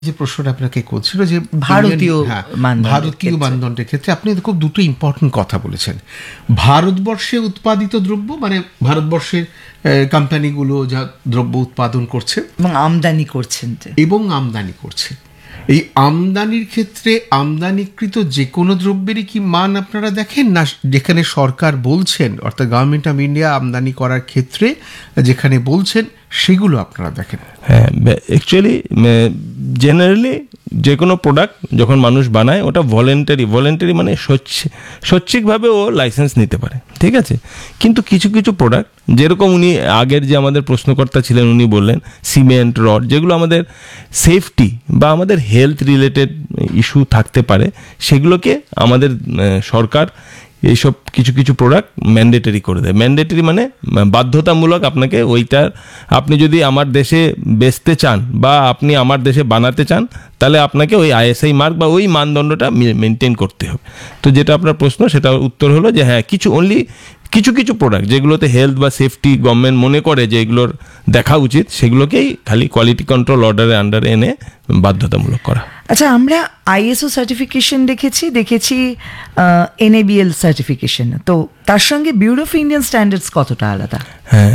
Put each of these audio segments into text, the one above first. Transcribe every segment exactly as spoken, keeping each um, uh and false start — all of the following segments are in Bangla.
যে প্রশ্নটা আপনাকে করছিল যে ভারতীয় ভারতীয় মানদণ্ডের ক্ষেত্রে আপনি খুব দুটো ইম্পর্টেন্ট কথা বলেছেন। ভারতবর্ষে উৎপাদিত দ্রব্য মানে ভারতবর্ষের কোম্পানিগুলো যা দ্রব্য উৎপাদন করছে এবং আমদানি করছেন এবং আমদানি করছে, এই আমদানির ক্ষেত্রে আমদানিকৃত যে কোনো দ্রব্যেরই কি মান আপনারা দেখেন, না যেখানে সরকার বলছেন অর্থাৎ গভর্নমেন্ট অফ ইন্ডিয়া আমদানি করার ক্ষেত্রে যেখানে বলছেন সেগুলো আপনারা দেখেন? হ্যাঁ, অ্যাকচুয়ালি জেনারেলি যে কোনো প্রোডাক্ট যখন মানুষ বানায় ওটা ভলেন্টারি ভলেন্টারি মানে স্বৈচ্ছিকভাবে ও লাইসেন্স নিতে পারে, ঠিক আছে। কিন্তু কিছু কিছু প্রোডাক্ট যেরকম উনি আগের যে আমাদের প্রশ্নকর্তা ছিলেন উনি বললেন সিমেন্ট, রড, যেগুলো আমাদের সেফটি বা আমাদের হেলথ রিলেটেড ইস্যু থাকতে পারে, সেগুলোকে আমাদের সরকার এইসব কিছু কিছু প্রোডাক্ট ম্যান্ডেটরি করে দেয়। ম্যান্ডেটরি মানে বাধ্যতামূলক, আপনাকে ওইটার আপনি যদি আমার দেশে বেচতে চান বা আপনি আমার দেশে বানাতে চান তাহলে আপনাকে ওই আইএসআই মার্ক বা ওই মানদণ্ডটা মেনটেন করতে হবে। তো যেটা আপনার প্রশ্ন সেটা উত্তর হলো যে হ্যাঁ, কিছু অনলি কিছু কিছু প্রোডাক্ট যেগুলোতে হেলথ বা সেফটি গভর্নমেন্ট মনে করে যে এগুলোর দেখা উচিত সেগুলোকেই খালি কোয়ালিটি কন্ট্রোল অর্ডারের আন্ডারে এনে বাধ্যতামূলক করা। আচ্ছা, আমরা আইএসও সার্টিফিকেশন দেখেছি দেখেছি এনএবিএল সার্টিফিকেশন, তো তার সঙ্গে ব্যুরো অফ ইন্ডিয়ান স্ট্যান্ডার্ডস কতটা আলাদা? হ্যাঁ,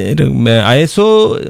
আইএসও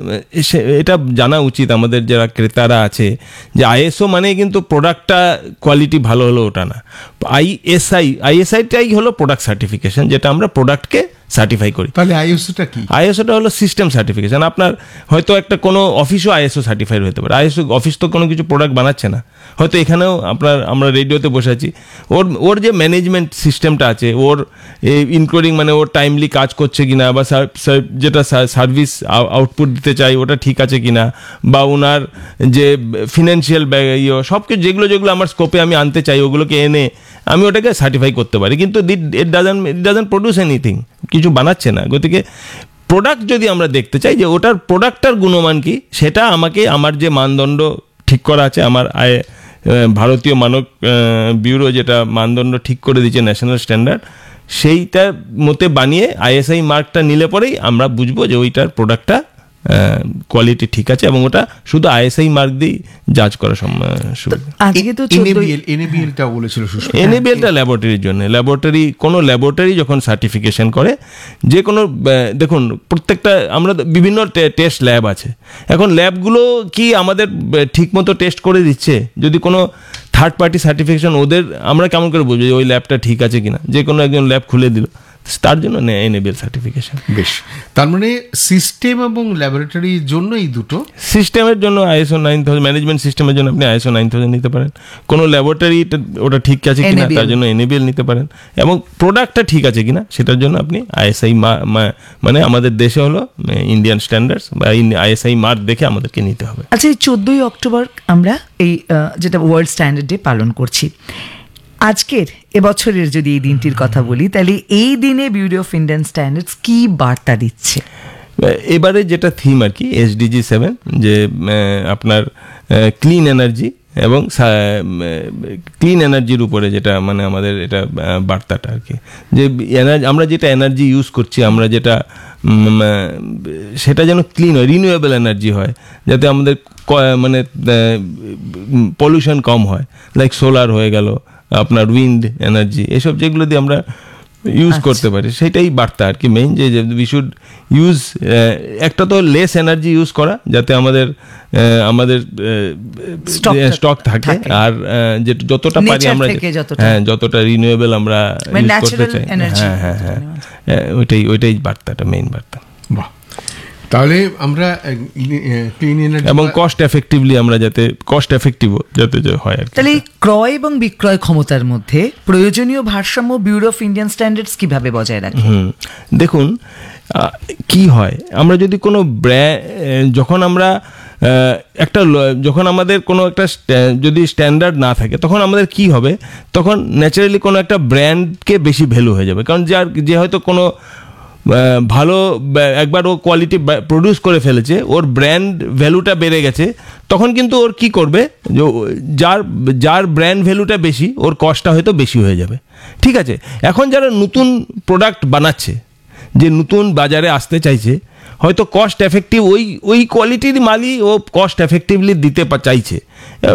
এটা জানা উচিত আমাদের যারা ক্রেতারা আছে যে আইএসও মানে কিন্তু প্রোডাক্টটা কোয়ালিটি ভালো হলো ওটা না। আইএসআই আইএসআইটাই হলো প্রোডাক্ট সার্টিফিকেশন, যেটা আমরা প্রোডাক্টকে সার্টিফাই করি। তাহলে আইএসওটা কি? আইএসওটা হলো সিস্টেম সার্টিফিকেশন। আপনার হয়তো একটা কোনো অফিসও আইএসও সার্টিফাইড হতে পারে। আইএসও অফিস তো কোনো কিছু প্রোডাক্ট বানাচ্ছে না, হয়তো এখানেও আপনার আমরা রেডিওতে বসে আছি, ওর ওর যে ম্যানেজমেন্ট সিস্টেমটা আছে ওর ইনক্লুডিং মানে ওর টাইমলি কাজ করছে কিনা বা যেটা সার্ভিস আউটপুট দিতে চাই ওটা ঠিক আছে কিনা, বা ওনার যে ফিনান্সিয়াল ইয়ে সব কিছু যেগুলো যেগুলো আমার স্কোপে আমি আনতে চাই ওগুলোকে এনে আমি ওটাকে সার্টিফাই করতে পারি। কিন্তু it doesn't it doesn't produce anything, কিছু বানাচ্ছে না। গতিকে প্রোডাক্ট যদি আমরা দেখতে চাই যে ওটার প্রোডাক্টটার গুণমান কি, সেটা আমাকে আমার যে মানদণ্ড ঠিক করা আছে, আমার আয় ভারতীয় মানক ব্যুরো যেটা মানদণ্ড ঠিক করে দিচ্ছে ন্যাশনাল স্ট্যান্ডার্ড, সেইটার মতে বানিয়ে আইএসআই মার্কটা নিলে পরেই আমরা বুঝবো যে ওইটার প্রোডাক্টটা কোয়ালিটি ঠিক আছে এবং ওটা শুধু আইএসআই মার্ক দিয়ে জাজ করা সম্ভব। এনএবিএলটা বলেছিল এনএবিএলটা ল্যাবরেটরির জন্য। ল্যাবরেটরি কোনো ল্যাবরেটরি যখন সার্টিফিকেশন করে যে কোনো, দেখুন প্রত্যেকটা আমরা বিভিন্ন টেস্ট ল্যাব আছে, এখন ল্যাবগুলো কি আমাদের ঠিকমতো টেস্ট করে দিচ্ছে? যদি কোনো থার্ড পার্টি সার্টিফিকেশন ওদের, আমরা কেমন করে বুঝবো যে ওই ল্যাবটা ঠিক আছে কিনা? যে কোনো একজন ল্যাব খুলে দিল, তার জন্য এনএবিএল সার্টিফিকেশন। বেশ, তার মানে সিস্টেম এবং ল্যাবরেটরির জন্য এই দুটো। সিস্টেমের জন্য আইএসও নাইন থাউজেন্ড, ম্যানেজমেন্ট সিস্টেমের জন্য আপনি আইএসও নাইন থাউজেন্ড নিতে পারেন। কোনো ল্যাবরেটরি ওটা ঠিক আছে কিনা তার জন্য এনএবিএল নিতে পারেন, এবং প্রোডাক্টটা ঠিক আছে কিনা সেটার জন্য আপনি আইএসআই মানে আমাদের দেশে হলো ইন্ডিয়ান স্ট্যান্ডার্ডস বা আইএসআই মার্ক দেখে আমাদেরকে নিতে হবে। আচ্ছা, এই চোদ্দোই অক্টোবর আমরা এই যেটা ওয়ার্ল্ড স্ট্যান্ডার্ড ডে পালন করছি, আজকের এবছরের যদি এই দিনটির কথা বলি তাহলে এই দিনে ব্যুরো অফ ইন্ডিয়ান স্ট্যান্ডার্ডস কি বার্তা দিচ্ছে? এবারে যেটা থিম আর কি এসডিজি সেভেন, যে আপনার ক্লিন এনার্জি এবং ক্লিন এনার্জির উপরে যেটা মানে আমাদের এটা বার্তাটা আর কি, যে এনার্জি আমরা যেটা এনার্জি ইউজ করছি আমরা যেটা সেটা যেন ক্লিন হয়, রিনিউয়েবল এনার্জি হয়, যাতে আমাদের মানে পলিউশন কম হয়, লাইক সোলার হয়ে গেল, আপনার উইন্ড এনার্জি, এসব যেগুলো দিয়ে আমরা ইউজ করতে পারি, সেটাই বার্তা আর কি মেইন, যে উই শুড ইউজ একটা তো লেস এনার্জি ইউজ করা যাতে আমাদের আমাদের স্টক থাকে, আর যে যতটা পারি আমরা হ্যাঁ যতটা রিনিউয়েবল আমরা ইউজ করতে চাই, হ্যাঁ হ্যাঁ হ্যাঁ ওইটাই ওইটাই বার্তাটা মেইন বার্তা। বাহ, তাহলে আমরা ক্লিন এনার্জি এবং কস্ট এফেক্টিভলি আমরা যাতে কস্ট এফেক্টিভ যাতে হয় আর কি। তাহলে ক্রয় এবং বিক্রয় ক্ষমতার মধ্যে প্রয়োজনীয় ভারসাম্য ব্যুরো অফ ইন্ডিয়ান স্ট্যান্ডার্ডস কিভাবে বজায় রাখে? হুম, দেখুন কি হয়, আমরা যদি কোনো ব্র্যান্ড যখন আমরা একটা যখন আমাদের কোনো একটা যদি স্ট্যান্ডার্ড না থাকে তখন আমাদের কি হবে, তখন ন্যাচারালি কোনো একটা ব্র্যান্ডকে বেশি ভ্যালু হয়ে যাবে, কারণ যার যে হয়তো কোনো ভালো একবার ও কোয়ালিটি প্রডিউস করে ফেলেছে, ওর ব্র্যান্ড ভ্যালুটা বেড়ে গেছে, তখন কিন্তু ওর কি করবে, যার যার ব্র্যান্ড ভ্যালুটা বেশি ওর কস্টটা হয়তো বেশি হয়ে যাবে, ঠিক আছে। এখন যারা নতুন প্রোডাক্ট বানাচ্ছে, যে নতুন বাজারে আসতে চাইছে, হয়তো কস্ট এফেক্টিভ ওই ওই কোয়ালিটির মালই ও কস্ট এফেক্টিভলি দিতে পা- চাইছে